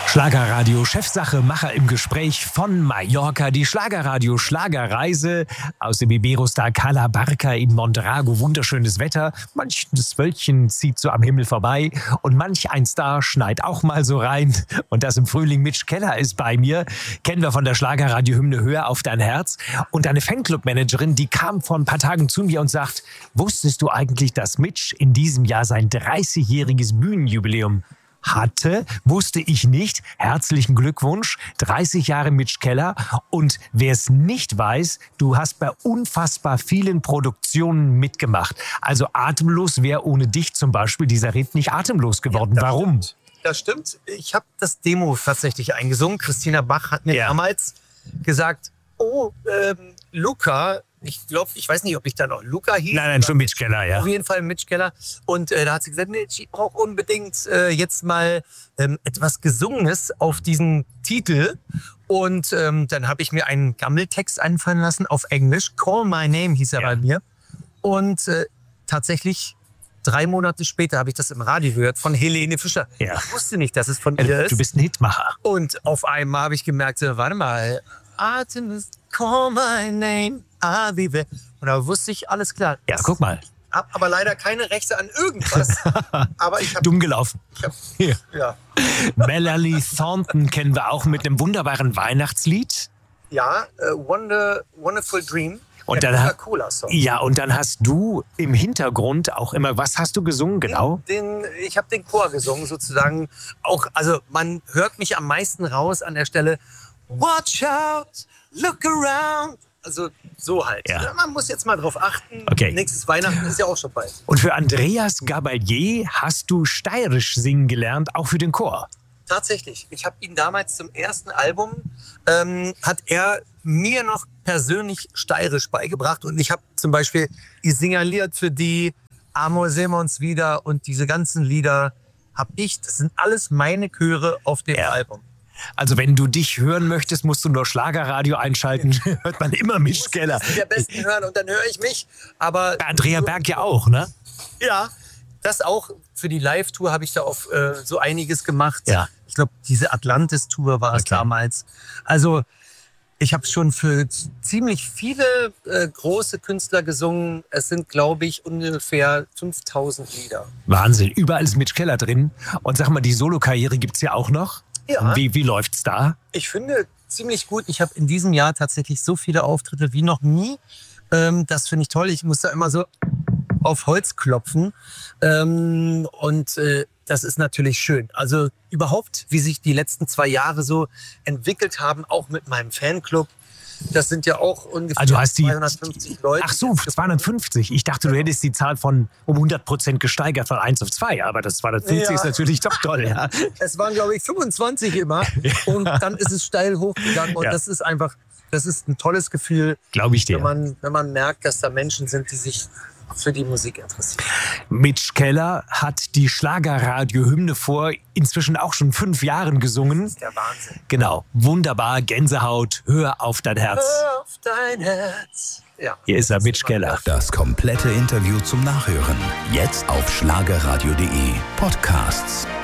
Schlagerradio Chefsache, Macher im Gespräch von Mallorca. Die Schlagerradio Schlagerreise aus dem Iberostar Cala Barca in Mondrago. Wunderschönes Wetter. Manches Wölkchen zieht so am Himmel vorbei und manch ein Star schneit auch mal so rein. Und das im Frühling. Mitch Keller ist bei mir. Kennen wir von der Schlagerradio-Hymne Hör auf dein Herz. Und deine Fanclub-Managerin, die kam vor ein paar Tagen zu mir und sagt, wusstest du eigentlich, dass Mitch in diesem Jahr sein 30-jähriges Bühnenjubiläum hatte? Wusste ich nicht. Herzlichen Glückwunsch. 30 Jahre Mitch Keller. Und wer es nicht weiß, du hast bei unfassbar vielen Produktionen mitgemacht. Also Atemlos wäre ohne dich zum Beispiel dieser Ritt nicht atemlos geworden. Ja, warum? Das stimmt. Ich habe das Demo tatsächlich eingesungen. Christina Bach hat mir damals gesagt, Luca, ich weiß nicht, ob ich da noch Luca hieß. Nein, schon Mitch Keller, ja. Auf jeden Fall Mitch Keller. Und da hat sie gesagt, nee, ich brauche unbedingt jetzt mal etwas Gesungenes auf diesen Titel. Und dann habe ich mir einen Gammeltext einfallen lassen auf Englisch. Call My Name hieß er bei mir. Und tatsächlich 3 Monate später habe ich das im Radio gehört von Helene Fischer. Ja. Ich wusste nicht, dass es von ihr ist. Du bist ein Hitmacher. Und auf einmal habe ich gemerkt, warte mal, Artemis, call my name, Avive. Und da wusste ich, alles klar. Ja, guck mal. Hab aber leider keine Rechte an irgendwas. Aber ich hab, dumm gelaufen. Ja. Melanie Thornton kennen wir auch mit einem wunderbaren Weihnachtslied. Ja, Wonderful Dream. Und dann, und dann hast du im Hintergrund auch immer, was hast du gesungen genau? Ich habe den Chor gesungen sozusagen. Auch, also man hört mich am meisten raus an der Stelle. Watch out, look around. Also so halt. Ja. Man muss jetzt mal drauf achten. Okay. Nächstes Weihnachten ist ja auch schon bald. Und für Andreas Gabalier hast du steirisch singen gelernt, auch für den Chor. Tatsächlich. Ich habe ihn damals zum ersten Album, hat er mir noch persönlich steirisch beigebracht. Und ich habe zum Beispiel Ich singe ein Lied für die, Amor sehen wir uns wieder und diese ganzen Lieder habe ich. Das sind alles meine Chöre auf dem Album. Also wenn du dich hören möchtest, musst du nur Schlagerradio einschalten. Hört man immer Mitch Keller. Ich muss am besten hören und dann höre ich mich. Aber bei Andrea Berg ja auch, ne? Ja, das auch. Für die Live-Tour habe ich da auf so einiges gemacht. Ja. Ich glaube, diese Atlantis-Tour war es damals. Also ich habe schon für ziemlich viele große Künstler gesungen. Es sind, glaube ich, ungefähr 5000 Lieder. Wahnsinn. Überall ist Mitch Keller drin. Und sag mal, die Solokarriere gibt's ja auch noch. Ja. Wie läuft's da? Ich finde ziemlich gut. Ich habe in diesem Jahr tatsächlich so viele Auftritte wie noch nie. Das finde ich toll. Ich muss da immer so auf Holz klopfen. Das ist natürlich schön. Also überhaupt, wie sich die letzten 2 Jahre so entwickelt haben, auch mit meinem Fanclub. Das sind ja auch ungefähr 250 Leute. Ach so, 250. Ich dachte, du hättest die Zahl um 100% gesteigert von 1 auf 2. Aber das 250 ist natürlich doch toll. Ja. Es waren, glaube ich, 25 immer. Und dann ist es steil hochgegangen. Und das ist einfach, das ist ein tolles Gefühl. Glaube ich dir. Wenn man merkt, dass da Menschen sind, die sich für die Musik interessiert. Mitch Keller hat die Schlagerradio-Hymne vor inzwischen auch schon 5 Jahren gesungen. Das ist der Wahnsinn. Genau, wunderbar, Gänsehaut, hör auf dein Herz. Hör auf dein Herz. Ja. Hier ist er, Mitch Keller. Das komplette Interview zum Nachhören. Jetzt auf schlagerradio.de Podcasts.